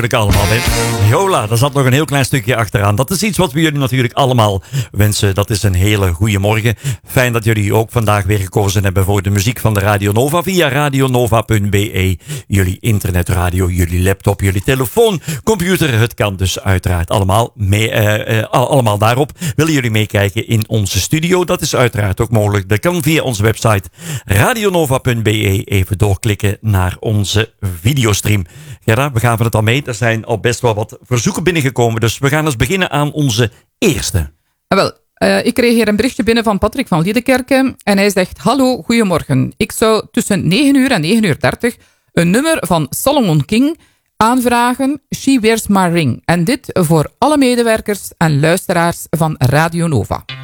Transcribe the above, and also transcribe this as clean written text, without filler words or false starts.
Allemaal, hè? Jola, daar zat nog een heel klein stukje achteraan. Dat is iets wat we jullie natuurlijk allemaal wensen. Dat is een hele goede morgen. Fijn dat jullie ook vandaag weer gekozen hebben voor de muziek van de Radio Nova via radionova.be. Jullie internetradio, jullie laptop, jullie telefoon, computer. Het kan dus uiteraard allemaal, allemaal daarop. Willen jullie meekijken in onze studio? Dat is uiteraard ook mogelijk. Dat kan via onze website radionova.be. Even doorklikken naar onze videostream. Gerda, we gaven het al mee. Er zijn al best wel wat verzoeken binnengekomen. Dus we gaan eens beginnen aan onze eerste. Ik kreeg hier een berichtje binnen van Patrick van Liedekerke. En hij zegt, hallo, goedemorgen. Ik zou tussen 9 uur en 9 uur 30 een nummer van Solomon King aanvragen. She Wears My Ring. En dit voor alle medewerkers en luisteraars van Radio Nova.